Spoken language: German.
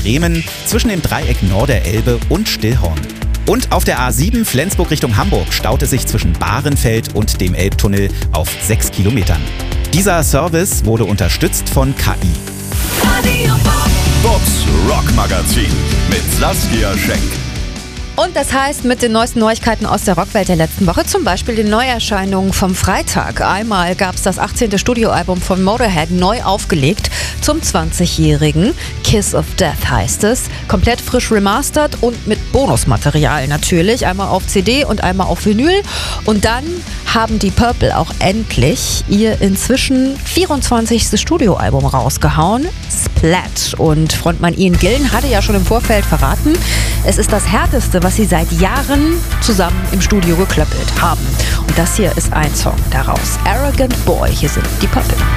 Bremen zwischen dem Dreieck Norderelbe und Stillhorn. Und auf der A7 Flensburg Richtung Hamburg staut es sich zwischen Bahrenfeld und dem Elbtunnel auf 6 Kilometern. Dieser Service wurde unterstützt von KI. Bobs Rock Magazin mit Saskia Schenk. Und das heißt, mit den neuesten Neuigkeiten aus der Rockwelt der letzten Woche, zum Beispiel den Neuerscheinungen vom Freitag. Einmal gab es das 18. Studioalbum von Motorhead neu aufgelegt zum 20-jährigen. Kiss of Death heißt es. Komplett frisch remastert und mit Bonusmaterial natürlich. Einmal auf CD und einmal auf Vinyl. Und dann haben die Purple auch endlich ihr inzwischen 24. Studioalbum rausgehauen. Splat. Und Frontmann Ian Gillan hatte ja schon im Vorfeld verraten, es ist das härteste, was sie seit Jahren zusammen im Studio geklöppelt haben. Und das hier ist ein Song daraus. Arrogant Boy. Hier sind die Purple.